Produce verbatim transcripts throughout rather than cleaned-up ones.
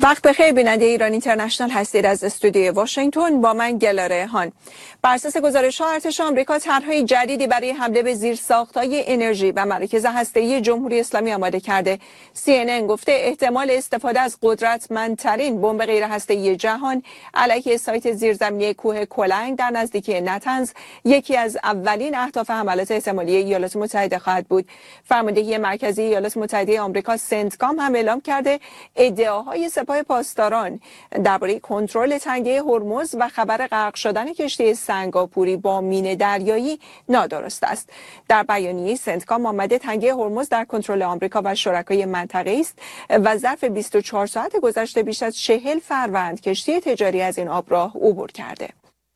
وقت بخیر بیننده ایران اینترنشنال هستید. از استودیوی واشنگتن با من گلاره هان. بر اساس گزارش‌ها ارتش آمریکا طرح‌های جدیدی برای حمله به زیرساخت‌های انرژی و مراکز هسته‌ای جمهوری اسلامی آماده کرده. سی ان ان گفته احتمال استفاده از قدرتمندترین بمب غیر هسته‌ای جهان علیه سایت زیرزمینی کوه کلنگ در نزدیکی نتنز یکی از اولین اهداف حملات احتمالی ایالات متحده خواهد بود. فرماندهی مرکزی ایالات متحده آمریکا سنتکام هم اعلام کرده ادعاهای سپاه پاسداران درباره کنترل تنگه هرمز و خبر غرق شدن کشتی سنگاپوری با مین دریایی نادرست است. در بیانیه سنتکام آمده تنگه هرمز در کنترل آمریکا و شرکای منطقه است و ظرف بیست و چهار ساعت گذشته بیش از چهل فروند کشتی تجاری از این آبراه عبور کرده.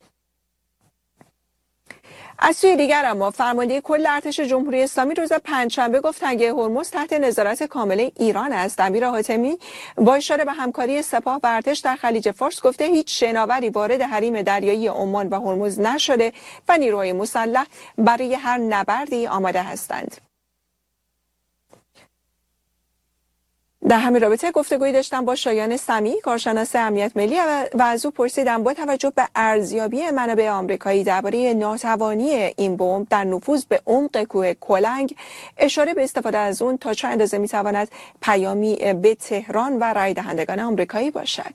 از سوی دیگر اما فرمانده کل ارتش جمهوری اسلامی روز پنجشنبه گفت تنگه هرمز تحت نظارت کامل ایران است. امیر حاتمی با اشاره به همکاری سپاه و ارتش در خلیج فارس گفته هیچ شناوری وارد حریم دریایی عمان و هرمز نشده و نیروهای مسلح برای هر نبردی آماده هستند. در همین رابطه گفتگویی داشتم با شایان سمیع کارشناس امنیت ملی و از او پرسیدم با توجه به ارزیابی منابع آمریکایی درباره ناتوانی این بمب در نفوذ به عمق کوه کلنگ اشاره به استفاده از اون تا چه اندازه میتواند پیامی به تهران و رای دهندگان آمریکایی باشد.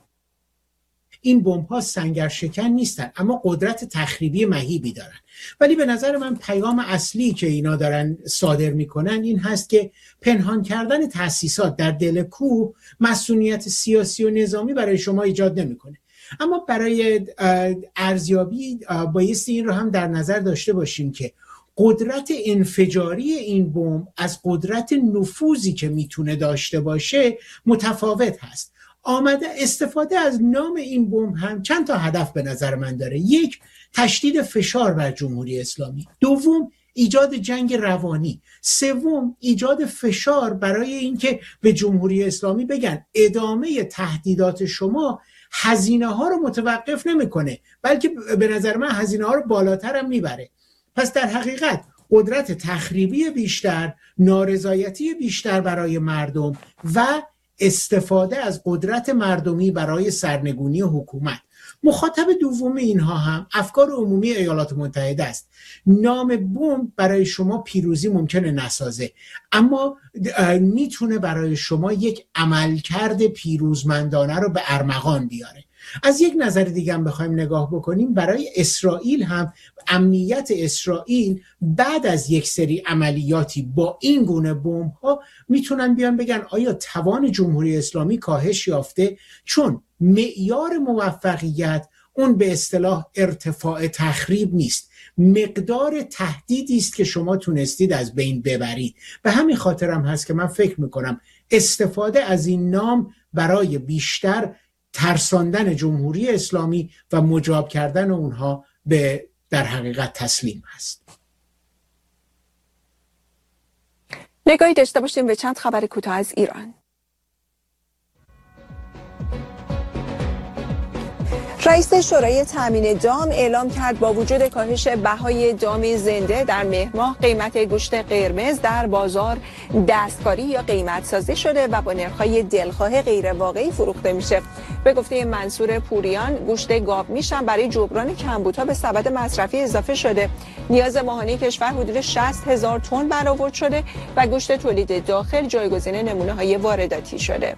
این بمب‌ها سنگرشکن نیستن اما قدرت تخریبی مهیبی دارن، ولی به نظر من پیام اصلی که اینا دارن صادر میکنن این هست که پنهان کردن تأسیسات در دل کوه مسئولیت سیاسی و نظامی برای شما ایجاد نمیکنه. اما برای ارزیابی بایستی این رو هم در نظر داشته باشیم که قدرت انفجاری این بمب از قدرت نفوذی که میتونه داشته باشه متفاوت هست. آمده استفاده از نام این بمب هم چند تا هدف به نظر من داره. یک، تشدید فشار بر جمهوری اسلامی. دوم، ایجاد جنگ روانی. سوم، ایجاد فشار برای اینکه به جمهوری اسلامی بگن ادامه تهدیدات شما هزینه ها رو متوقف نمیکنه، بلکه به نظر من هزینه ها رو بالاتر هم میبره. پس در حقیقت قدرت تخریبی بیشتر، نارضایتی بیشتر برای مردم و استفاده از قدرت مردمی برای سرنگونی حکومت. مخاطب دوم اینها هم افکار عمومی ایالات متحده است. نام بمب برای شما پیروزی ممکنه نسازه، اما میتونه برای شما یک عملکرد پیروزمندانه رو به ارمغان بیاره. از یک نظر دیگه هم بخوایم نگاه بکنیم، برای اسرائیل هم امنیت اسرائیل بعد از یک سری عملیاتی با این گونه بمب ها میتونن بیان بگن آیا توان جمهوری اسلامی کاهش یافته؟ چون معیار موفقیت اون به اصطلاح ارتفاع تخریب نیست، مقدار تهدیدی است که شما تونستید از بین ببرید. به همین خاطرم هست که من فکر میکنم استفاده از این نام برای بیشتر ترساندن جمهوری اسلامی و مجاب کردن اونها به در حقیقت تسلیم هست. نگاهی داشته باشیم به چند خبر کوتاه از ایران. رئیس شورای تامین دام اعلام کرد با وجود کاهش بهای دام زنده در مهر ماه قیمت گوشت قرمز در بازار دستکاری یا قیمت سازی شده و با نرخ‌های دلخواه غیر واقعی فروخته میشه. به گفته منصور پوریان گوشت گاو میشم برای جبران کمبودها به سبد مصرفی اضافه شده. نیاز ماهانه کشور حدود شصت هزار تن برآورد شده و گوشت تولید داخل جایگزین نمونه‌های وارداتی شده.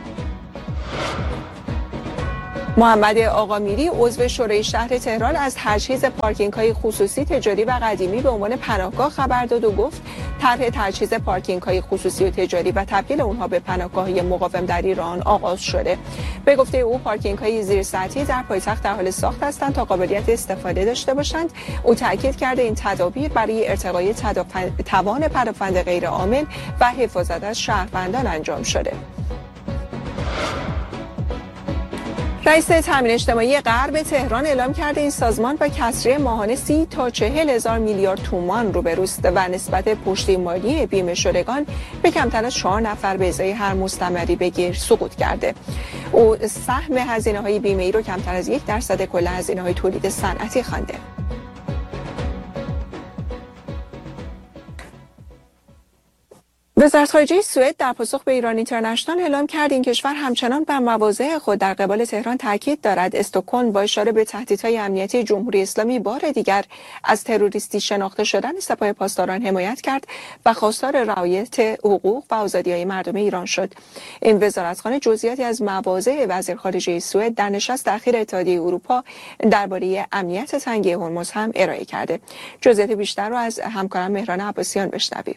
محمد آقامیری عضو شورای شهر تهران از تجهیز پارکینگ‌های خصوصی تجاری و قدیمی به عنوان پناهگاه خبر داد و گفت طرح تجهیز پارکینگ‌های خصوصی و تجاری و تبدیل اونها به پناهگاه‌های مقاوم در ایران آغاز شده. به گفته او پارکینگ‌های زیر سطحی در پایتخت در حال ساخت هستند تا قابلیت استفاده داشته باشند. او تاکید کرده این تدابیر برای ارتقای توان پدافند غیر عامل و حفاظت از شهروندان انجام شده. رئیس تامین اجتماعی غرب تهران اعلام کرده این سازمان با کسری ماهانه سی تا چهل هزار میلیارد تومان روبروست و نسبت پشتیبانی بیمه شدگان به کمتر از چهار نفر به ازای هر مستمری به گیر سقوط کرده. او سهم هزینه‌های بیمه‌ای رو کمتر از یک درصد کل هزینه‌های تولید صنعتی خوانده. وزارت خارجه سوئد در پاسخ به ایران اینترنشنال اعلام کرد این کشور همچنان بر مواضع خود در قبال تهران تاکید دارد. استکهلم با اشاره به تهدیدهای امنیتی جمهوری اسلامی بار دیگر از تروریستی شناخته شدن سپاه پاسداران حمایت کرد و خواستار رعایت حقوق و آزادی‌های مردم ایران شد. این وزارتخانه جزئیاتی از مواضع وزیر خارجه سوئد در نشست اخیر اتحادیه اروپا درباره امنیت تنگه هرمز هم ارائه کرده. جزئیات بیشتر رو از همکارم مهران عباسیان بشنویم.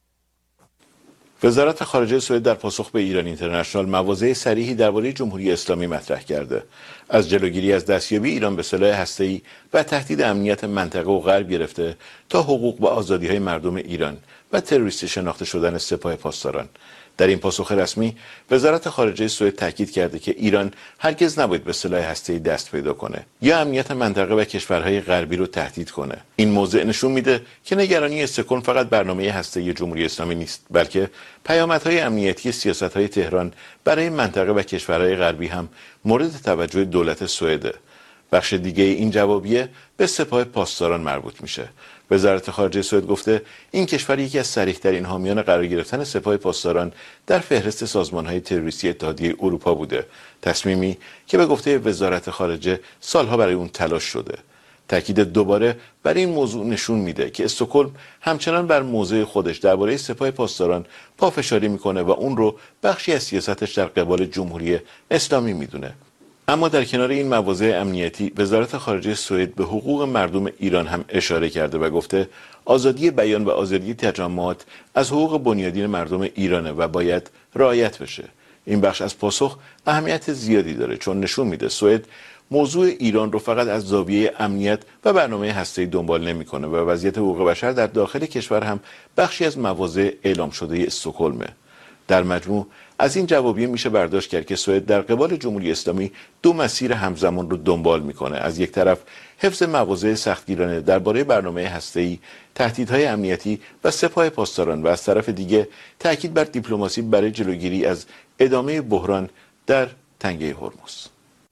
وزارت خارجه سوئد در پاسخ به ایران اینترنشنال مواضع صریحی درباره جمهوری اسلامی مطرح کرده. از جلوگیری از دستیابی ایران به سلاح هسته‌ای و تهدید امنیت منطقه و غرب گرفته تا حقوق و آزادی‌های مردم ایران و تروریستی شناخته شدن سپاه پاسداران. در این پاسخ رسمی وزارت خارجه سوئد تاکید کرده که ایران هرگز نباید به سلاح هسته‌ای دست پیدا کنه یا امنیت منطقه و کشورهای غربی رو تهدید کنه. این موضوع نشون میده که نگرانی استکهلم فقط برنامه هسته‌ای جمهوری اسلامی نیست، بلکه پیامدهای امنیتی سیاست‌های تهران برای منطقه و کشورهای غربی هم مورد توجه دولت سوئد. بخش دیگه این جوابیه به سپاه پاسداران مربوط میشه. وزارت خارجه سوئد گفته این کشور یکی از صریح‌ترین حامیان قرار گرفتن سپاه پاسداران در فهرست سازمان‌های تروریستی اتحادیه اروپا بوده، تصمیمی که به گفته وزارت خارجه سالها برای اون تلاش شده. تاکید دوباره بر این موضوع نشون میده که استکهلم همچنان بر موضع خودش درباره سپاه پاسداران پافشاری میکنه و اون رو بخشی از سیاستش در قبال جمهوری اسلامی میدونه. اما در کنار این مواضع امنیتی وزارت خارجه سوئد به حقوق مردم ایران هم اشاره کرده و گفته آزادی بیان و آزادی تجمعات از حقوق بنیادین مردم ایرانه و باید رعایت بشه. این بخش از پاسخ اهمیت زیادی داره چون نشون میده سوئد موضوع ایران رو فقط از زاویه امنیت و برنامه هسته‌ای دنبال نمیکنه و وضعیت حقوق بشر در داخل کشور هم بخشی از مواضع اعلام شده استکهلم. در مجموع از این جوابیه میشه برداشت کرد که سوئد در قبال جمهوری اسلامی دو مسیر همزمان رو دنبال میکنه. از یک طرف حفظ مواضع سختگیرانه درباره برنامه هسته‌ای، تهدیدهای امنیتی و سپاه پاسداران و از طرف دیگه تاکید بر دیپلماسی برای جلوگیری از ادامه بحران در تنگه هرمز.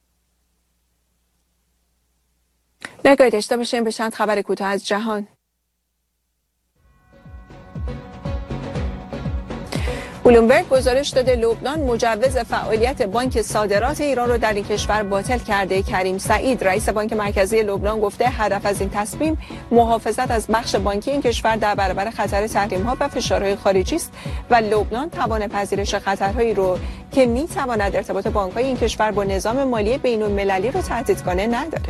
نگاهی داشته باشیم به چند خبر کوتاه از جهان. بلومبرگ گزارش داده لبنان مجوز فعالیت بانک صادرات ایران رو در این کشور باطل کرده. کریم سعید رئیس بانک مرکزی لبنان گفته هدف از این تصمیم محافظت از بخش بانکی این کشور در برابر خطر تحریم‌ها و فشارهای خارجی است و لبنان توان پذیرش خطرهایی رو که می‌تواند ارتباط بانک‌های این کشور با نظام مالی بین‌المللی رو تهدید کنه نداره.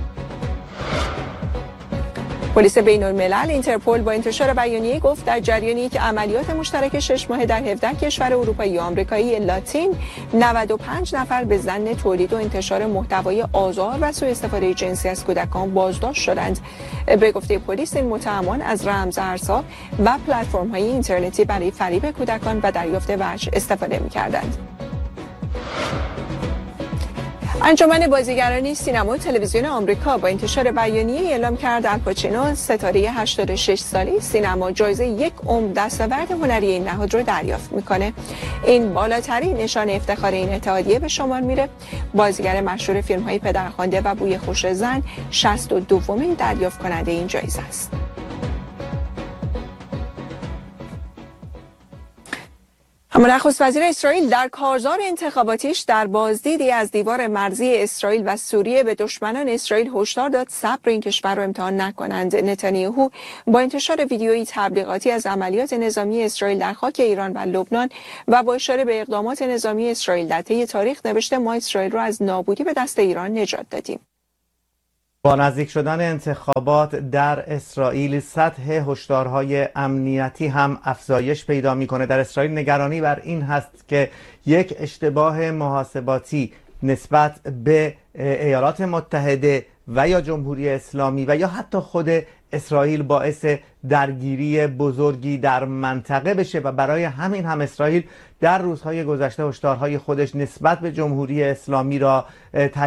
پلیس بین‌الملل اینترپل با انتشار بیانیه گفت در جریان یک عملیات مشترک شش ماهه در هفده کشور اروپایی و آمریکایی لاتین نود و پنج نفر به ظن تولید و انتشار محتوای آزار و سوء استفاده جنسی از کودکان بازداشت شدند. به گفته پلیس این متهمان از رمزارزها و پلتفرم‌های اینترنتی برای فریب کودکان و دریافت وجه استفاده می‌کردند. انجمن بازیگران سینما و تلویزیون آمریکا با انتشار بیانیه اعلام کرد الپاچینو ستاره هشتاد و شش ساله سینما جایزه یک عمر دستاورد هنری این نهاد رو دریافت میکنه. این بالاترین نشان افتخار این اتحادیه به شمار میره. بازیگر مشهور فیلم‌های پدرخوانده و بوی خوش زن شصت و دومین دریافت کننده این جایزه است. اما نخست وزیر اسرائیل در کارزار انتخاباتیش در بازدیدی از دیوار مرزی اسرائیل و سوریه به دشمنان اسرائیل هشدار داد صبر این کشور را امتحان نکنند. نتانیاهو با انتشار ویدیویی تبلیغاتی از عملیات نظامی اسرائیل در خاک ایران و لبنان و با اشاره به اقدامات نظامی اسرائیل در طی تاریخ نوشته ما اسرائیل را از نابودی به دست ایران نجات دادیم. با نزدیک شدن انتخابات در اسرائیل سطح هشدارهای امنیتی هم افزایش پیدا میکنه. در اسرائیل نگرانی بر این هست که یک اشتباه محاسباتی نسبت به ایالات متحده و یا جمهوری اسلامی و یا حتی خود اسرائیل باعث درگیری بزرگی در منطقه بشه و برای همین هم اسرائیل در روزهای گذشته هشدارهای خودش نسبت به جمهوری اسلامی را